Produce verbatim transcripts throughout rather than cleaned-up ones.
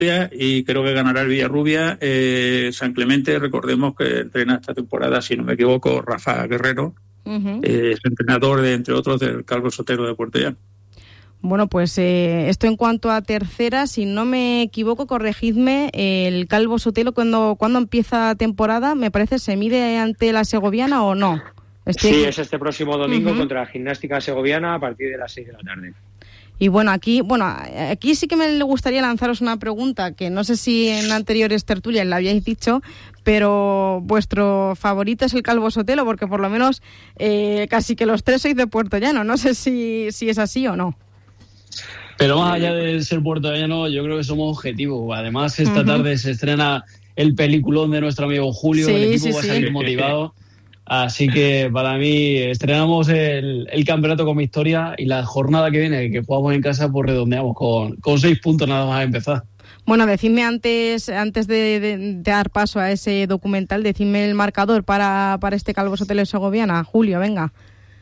y creo que ganará el Villarrubia. Eh, San Clemente, recordemos que entrena esta temporada, si no me equivoco, Rafa Guerrero, uh-huh. eh, es entrenador, de, entre otros, del Calvo Sotelo de Puerto Llano. Bueno, pues eh, esto en cuanto a tercera, si no me equivoco, corregidme, el Calvo Sotelo, cuando cuando empieza temporada, me parece, ¿se mide ante la Segoviana o no? Estoy... Sí, es este próximo domingo uh-huh. contra la Gimnástica Segoviana a partir de las seis de la tarde. Y bueno, aquí bueno aquí sí que me gustaría lanzaros una pregunta, que no sé si en anteriores tertulias la habíais dicho, pero vuestro favorito es el Calvo Sotelo, porque por lo menos eh, casi que los tres sois de Puerto Llano. No sé si, si es así o no. Pero más allá de ser puertollano, yo creo que somos objetivos. Además, esta uh-huh. tarde se estrena el peliculón de nuestro amigo Julio, sí, el equipo sí, va a salir sí. motivado. Así que para mí estrenamos el, el campeonato con victoria, y la jornada que viene, que jugamos en casa, pues redondeamos con, con seis puntos nada más a empezar. Bueno, decidme antes antes de, de, de dar paso a ese documental, decidme el marcador para, para este Calvo Sotelo Segoviana. Julio, venga.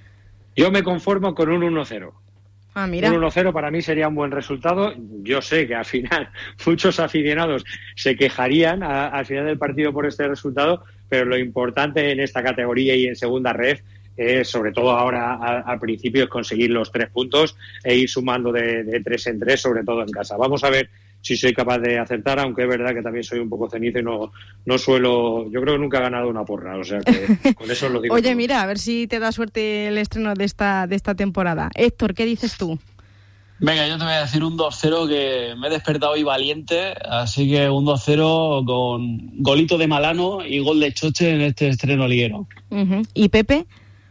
Yo me conformo con un uno cero. Ah, mira. Un uno cero para mí sería un buen resultado. Yo sé que al final muchos aficionados se quejarían a, al final del partido por este resultado, pero lo importante en esta categoría y en segunda ref es, sobre todo ahora a, al principio, es conseguir los tres puntos e ir sumando de, de tres en tres, sobre todo en casa. Vamos a ver si soy capaz de acertar, aunque es verdad que también soy un poco cenizo y no, no suelo... Yo creo que nunca he ganado una porra, o sea que con eso lo digo. Oye, todo. Mira, a ver si te da suerte el estreno de esta, de esta temporada. Héctor, ¿qué dices tú? Venga, yo te voy a decir un dos cero, que me he despertado hoy valiente, así que un dos cero con golito de Malano y gol de Choche en este estreno liguero. Uh-huh. ¿Y Pepe?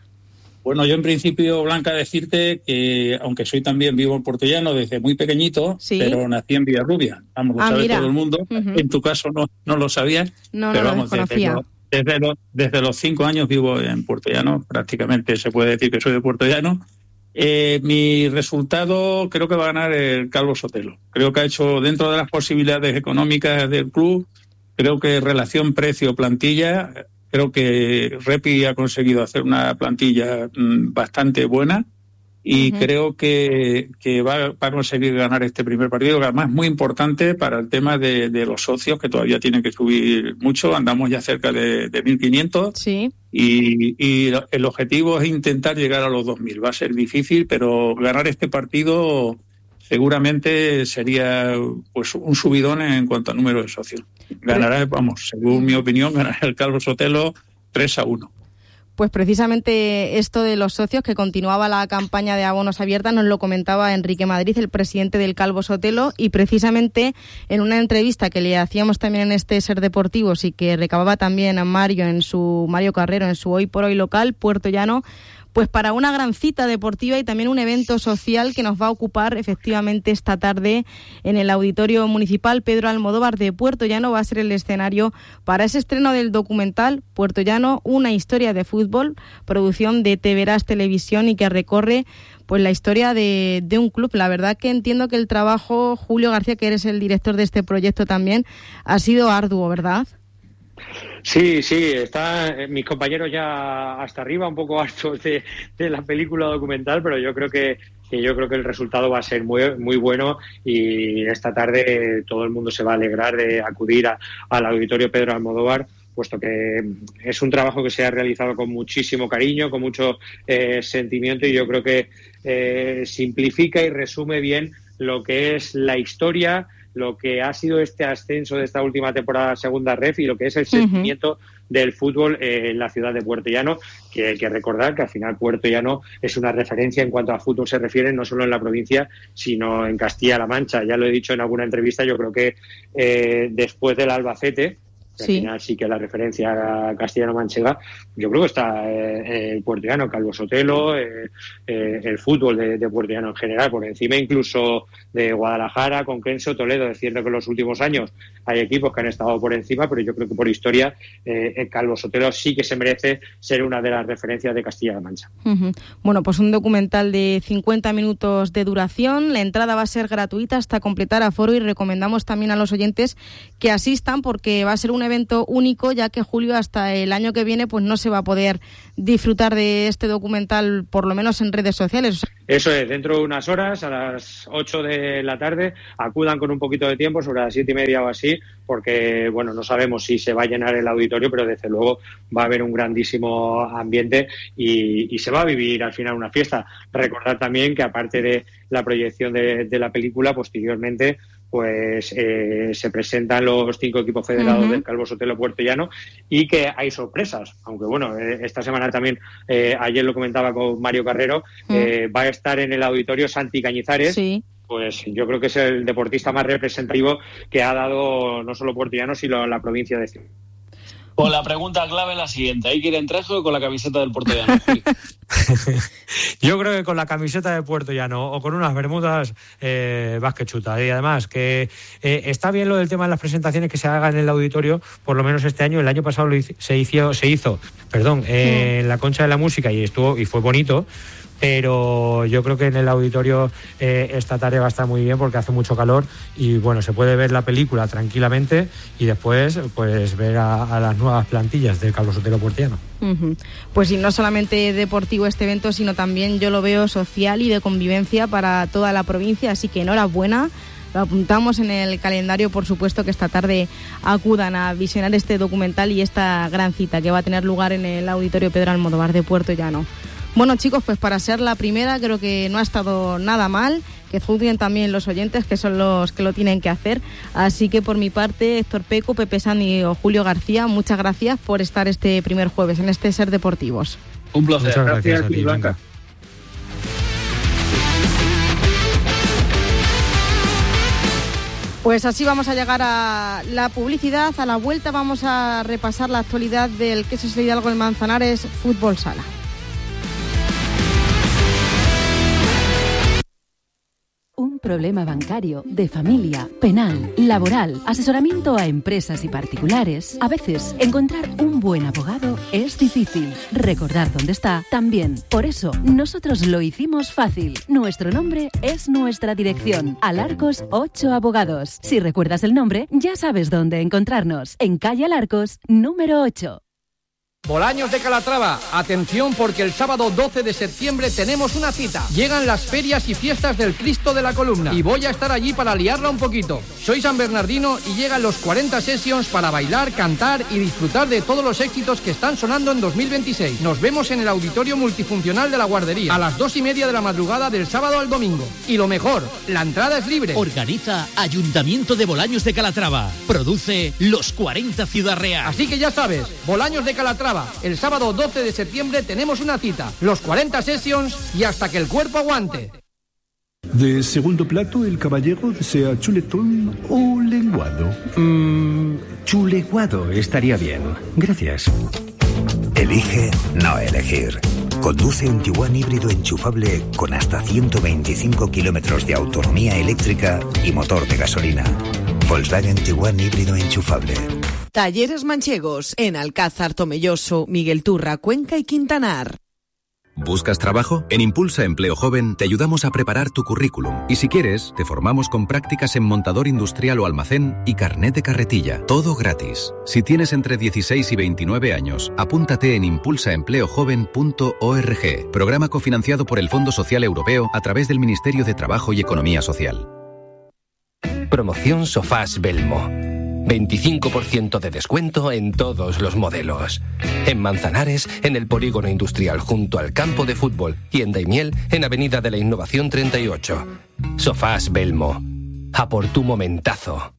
Bueno, yo en principio, Blanca, decirte que, aunque soy también vivo en Puerto Llano desde muy pequeñito, ¿sí? Pero nací en Villarrubia. Vamos, lo ah, sabe mira. todo el mundo. Uh-huh. En tu caso no, no lo sabías. No, pero no vamos, lo desconocía. Desde, desde, los, desde los cinco años vivo en Puerto Llano. Prácticamente se puede decir que soy de Puerto Llano. Eh, mi resultado creo que va a ganar el Calvo Sotelo. Creo que ha hecho, dentro de las posibilidades económicas del club, creo que relación precio-plantilla... Creo que Repi ha conseguido hacer una plantilla mmm, bastante buena y uh-huh. creo que, que va, va a conseguir ganar este primer partido, que además es muy importante para el tema de, de los socios, que todavía tienen que subir mucho. Andamos ya cerca de, de mil quinientos sí. y, y el objetivo es intentar llegar a los dos mil. Va a ser difícil, pero ganar este partido seguramente sería pues un subidón en cuanto a número de socios. Ganará, vamos, según mi opinión, ganará el Calvo Sotelo tres a uno. Pues precisamente esto de los socios, que continuaba la campaña de abonos abiertas, nos lo comentaba Enrique Madrid, el presidente del Calvo Sotelo, y precisamente en una entrevista que le hacíamos también en este Ser Deportivos y que recababa también a Mario en su Mario Carrero en su Hoy por Hoy local, Puerto Llano, pues para una gran cita deportiva y también un evento social que nos va a ocupar efectivamente esta tarde en el Auditorio Municipal Pedro Almodóvar de Puerto Llano. Va a ser el escenario para ese estreno del documental Puerto Llano, una historia de fútbol, producción de Te Verás Televisión, y que recorre pues la historia de, de un club. La verdad que entiendo que el trabajo, Julio García, que eres el director de este proyecto también, ha sido arduo, ¿verdad? Sí, sí, está eh, mis compañeros ya hasta arriba, un poco hartos de, de la película documental, pero yo creo que, que yo creo que el resultado va a ser muy muy bueno, y esta tarde todo el mundo se va a alegrar de acudir a, al Auditorio Pedro Almodóvar, puesto que es un trabajo que se ha realizado con muchísimo cariño, con mucho eh, sentimiento, y yo creo que eh, simplifica y resume bien lo que es la historia, lo que ha sido este ascenso de esta última temporada segunda ref y lo que es el sentimiento uh-huh. del fútbol eh, en la ciudad de Puerto Llano, que hay que recordar que al final Puerto Llano es una referencia en cuanto a fútbol se refiere, no solo en la provincia, sino en Castilla-La Mancha. Ya lo he dicho en alguna entrevista, yo creo que eh, después del Albacete, que sí. al final sí que la referencia castellano-manchega, yo creo que está eh, el Puerto Llano, Calvo Sotelo, eh, eh, el fútbol de, de Puerto Llano en general, por encima incluso de Guadalajara, Conquense, Toledo. Es cierto que en los últimos años hay equipos que han estado por encima, pero yo creo que por historia eh, el Calvo Sotelo sí que se merece ser una de las referencias de Castilla-La Mancha. Uh-huh. Bueno, pues un documental de cincuenta minutos de duración. La entrada va a ser gratuita hasta completar aforo, y recomendamos también a los oyentes que asistan, porque va a ser un evento único, ya que, Julio, hasta el año que viene pues no se va a poder disfrutar de este documental, por lo menos en redes sociales. Eso es, dentro de unas horas, a las ocho de la tarde, acudan con un poquito de tiempo, sobre las siete y media o así, porque, bueno, no sabemos si se va a llenar el auditorio, pero desde luego va a haber un grandísimo ambiente y, y se va a vivir al final una fiesta. Recordar también que, aparte de la proyección de, de la película, posteriormente pues eh, se presentan los cinco equipos federados uh-huh. del Calvo Sotelo Puertollano y que hay sorpresas, aunque bueno, eh, esta semana también, eh, ayer lo comentaba con Mario Carrero, uh-huh. eh, va a estar en el auditorio Santi Cañizares. Sí. Pues yo creo que es el deportista más representativo que ha dado no solo Puertollano, sino la provincia de Ciudad. Pues la pregunta clave es la siguiente: ¿hay que ir en traje o con la camiseta del Puertollano? Yo creo que con la camiseta de Puertollano o con unas bermudas eh, vas que chuta. Y además que eh, está bien lo del tema de las presentaciones que se hagan en el auditorio, por lo menos este año. El año pasado lo hizo, se hizo, se hizo perdón, eh, sí. en la Concha de la Música y estuvo y fue bonito. Pero yo creo que en el auditorio eh, esta tarde va a estar muy bien porque hace mucho calor y bueno, se puede ver la película tranquilamente y después pues ver a, a las nuevas plantillas del Calvo Sotelo Puertollano. Uh-huh. Pues y no solamente deportivo este evento, sino también yo lo veo social y de convivencia para toda la provincia, así que enhorabuena. Lo apuntamos en el calendario, por supuesto, que esta tarde acudan a visionar este documental y esta gran cita que va a tener lugar en el Auditorio Pedro Almodóvar de Puertollano. Bueno, chicos, pues para ser la primera creo que no ha estado nada mal, que juzguen también los oyentes, que son los que lo tienen que hacer. Así que por mi parte, Héctor Peco, Pepe Sani o Julio García, muchas gracias por estar este primer jueves en este Ser Deportivos. Un placer. Muchas gracias, gracias a ti, Blanca. Pues así vamos a llegar a la publicidad. A la vuelta vamos a repasar la actualidad del Quesos Hidalgo en Manzanares Fútbol Sala. Un problema bancario, de familia, penal, laboral, asesoramiento a empresas y particulares. A veces, encontrar un buen abogado es difícil. Recordar dónde está, también. Por eso, nosotros lo hicimos fácil. Nuestro nombre es nuestra dirección. Alarcos ocho Abogados. Si recuerdas el nombre, ya sabes dónde encontrarnos. En calle Alarcos, número ocho. Bolaños de Calatrava, atención porque el sábado doce de septiembre tenemos una cita. Llegan las ferias y fiestas del Cristo de la Columna y voy a estar allí para liarla un poquito. Soy San Bernardino y llegan los cuarenta Sessions para bailar, cantar y disfrutar de todos los éxitos que están sonando en dos mil veintiséis. Nos vemos en el Auditorio Multifuncional de la Guardería a las dos y media de la madrugada del sábado al domingo. Y lo mejor, la entrada es libre. Organiza Ayuntamiento de Bolaños de Calatrava. Produce Los cuarenta Ciudad Real. Así que ya sabes, Bolaños de Calatrava. El sábado doce de septiembre tenemos una cita, los cuarenta Sessions y hasta que el cuerpo aguante. De segundo plato, el caballero desea chuletón o lenguado. Mm, chuleguado estaría bien. Gracias. Elige no elegir. Conduce un Tiguan híbrido enchufable con hasta ciento veinticinco kilómetros de autonomía eléctrica y motor de gasolina. Volkswagen Tiguan híbrido enchufable. Talleres Manchegos, en Alcázar, Tomelloso, Miguel Turra, Cuenca y Quintanar. ¿Buscas trabajo? En Impulsa Empleo Joven te ayudamos a preparar tu currículum. Y si quieres, te formamos con prácticas en montador industrial o almacén y carnet de carretilla. Todo gratis. Si tienes entre dieciséis y veintinueve años, apúntate en impulsa empleo joven punto org. Programa cofinanciado por el Fondo Social Europeo a través del Ministerio de Trabajo y Economía Social. Promoción Sofás Belmo. veinticinco por ciento de descuento en todos los modelos. En Manzanares, en el Polígono Industrial junto al campo de fútbol y en Daimiel, en Avenida de la Innovación treinta y ocho. Sofás Belmo. A por tu momentazo.